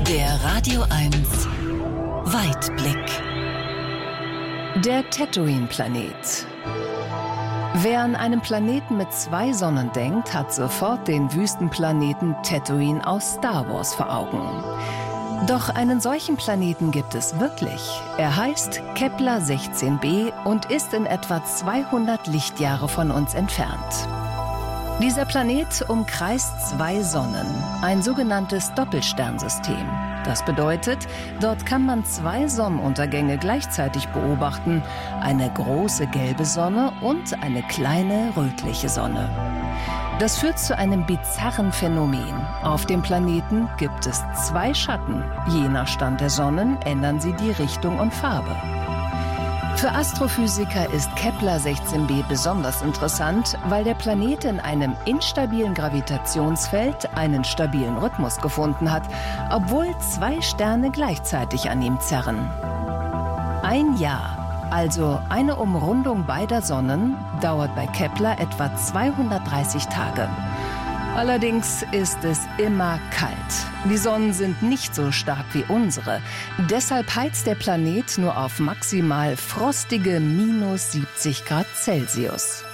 Der Radio 1 Weitblick. Der Tatooine-Planet. Wer an einen Planeten mit 2 Sonnen denkt, hat sofort den Wüstenplaneten Tatooine aus Star Wars vor Augen. Doch einen solchen Planeten gibt es wirklich. Er heißt Kepler 16b und ist in etwa 200 Lichtjahre von uns entfernt. Dieser Planet umkreist 2 Sonnen, ein sogenanntes Doppelsternsystem. Das bedeutet, dort kann man 2 Sonnenuntergänge gleichzeitig beobachten, eine große gelbe Sonne und eine kleine rötliche Sonne. Das führt zu einem bizarren Phänomen. Auf dem Planeten gibt es 2 Schatten. Je nach Stand der Sonnen ändern sie die Richtung und Farbe. Für Astrophysiker ist Kepler 16b besonders interessant, weil der Planet in einem instabilen Gravitationsfeld einen stabilen Rhythmus gefunden hat, obwohl 2 Sterne gleichzeitig an ihm zerren. Ein Jahr, also eine Umrundung beider Sonnen, dauert bei Kepler etwa 230 Tage. Allerdings ist es immer kalt. Die Sonnen sind nicht so stark wie unsere. Deshalb heizt der Planet nur auf maximal frostige -70 Grad Celsius.